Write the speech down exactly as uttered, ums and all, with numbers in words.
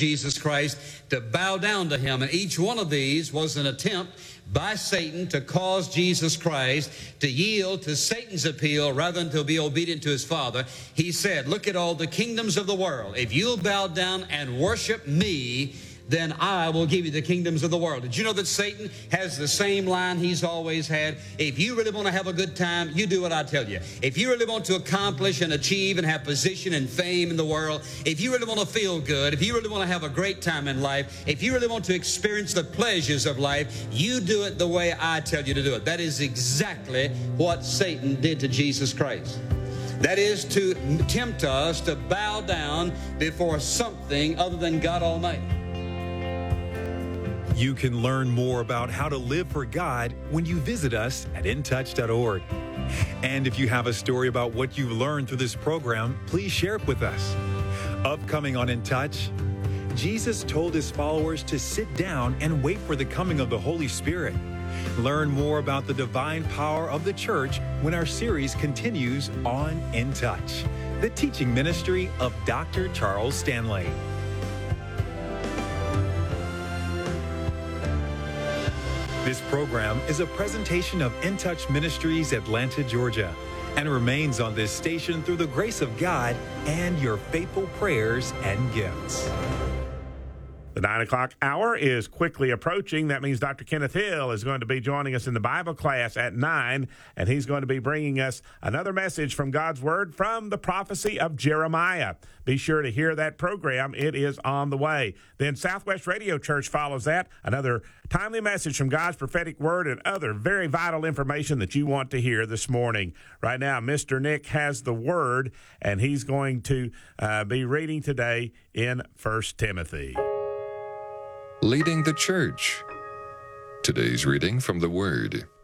Jesus Christ to bow down to him. And each one of these was an attempt by Satan to cause Jesus Christ to yield to Satan's appeal rather than to be obedient to his Father. He said, look at all the kingdoms of the world. If you'll bow down and worship me, then I will give you the kingdoms of the world. Did you know that Satan has the same line he's always had? If you really want to have a good time, you do what I tell you. If you really want to accomplish and achieve and have position and fame in the world, if you really want to feel good, if you really want to have a great time in life, if you really want to experience the pleasures of life, you do it the way I tell you to do it. That is exactly what Satan did to Jesus Christ. That is to tempt us to bow down before something other than God Almighty. You can learn more about how to live for God when you visit us at in touch dot org. And if you have a story about what you've learned through this program, please share it with us. Upcoming on In Touch, Jesus told his followers to sit down and wait for the coming of the Holy Spirit. Learn more about the divine power of the church when our series continues on In Touch, the teaching ministry of Doctor Charles Stanley. This program is a presentation of In Touch Ministries, Atlanta, Georgia, and remains on this station through the grace of God and your faithful prayers and gifts. The nine o'clock hour is quickly approaching. That means Doctor Kenneth Hill is going to be joining us in the Bible class at nine, and he's going to be bringing us another message from God's Word from the prophecy of Jeremiah. Be sure to hear that program. It is on the way. Then Southwest Radio Church follows that, another timely message from God's prophetic Word and other very vital information that you want to hear this morning. Right now, Mister Nick has the Word, and he's going to uh, be reading today in First Timothy. Leading the Church. Today's reading from the Word.